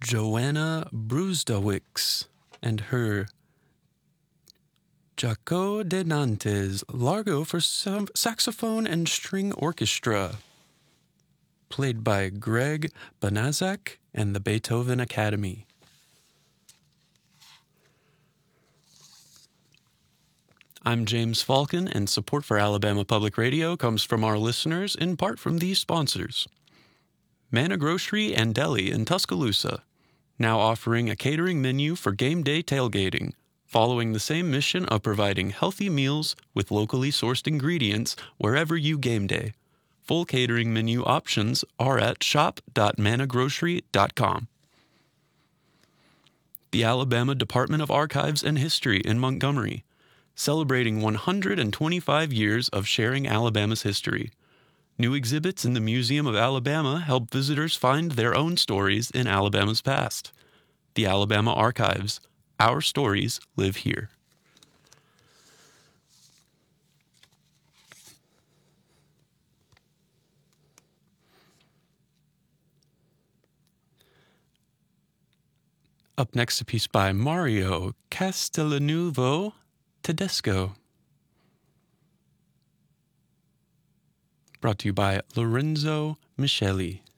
Joanna Brusdowicz and her Jaco de Nantes Largo for saxophone and string orchestra, played by Greg Banaszak and the Beethoven Academy. I'm James Falcon, and support for Alabama Public Radio comes from our listeners, in part from these sponsors. Manna Grocery and Deli in Tuscaloosa, now offering a catering menu for game day tailgating, following the same mission of providing healthy meals with locally sourced ingredients wherever you game day. Full catering menu options are at shop.mannagrocery.com. The Alabama Department of Archives and History in Montgomery, celebrating 125 years of sharing Alabama's history. New exhibits in the Museum of Alabama help visitors find their own stories in Alabama's past. The Alabama Archives. Our stories live here. Up next, a piece by Mario Castellanuovo Tedesco, brought to you by Lorenzo Micheli.